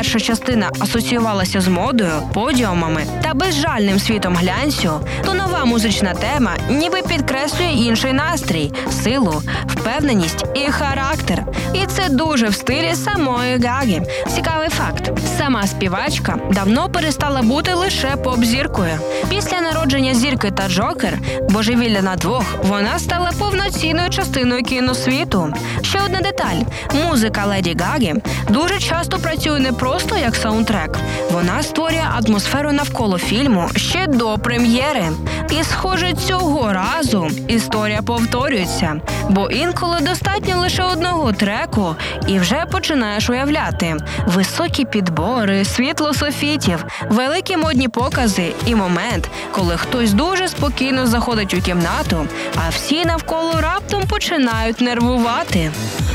перша частина асоціювалася з модою, подіумами та безжальним світом глянцю, то нова музична тема ніби підкреслює інший настрій, силу, впевненість і характер. І це дуже в стилі самої Гаги. Цікавий факт. Сама співачка давно перестала бути лише поп-зіркою. Після народження зірки та Джокер, Божевілля на двох, вона стала повноцінною частиною кіносвіту. Ще одна деталь. Музика Леді Гаги дуже часто працює не просто як саундтрек. Вона створює атмосферу навколо фільму ще до прем'єри. І, схоже, цього разу історія повторюється. Бо інколи достатньо лише одного треку і вже починаєш уявляти. Високі підбори, світло софітів, великі модні покази і момент, коли хтось дуже спокійно заходить у кімнату, а всі навколо раптом починають нервувати.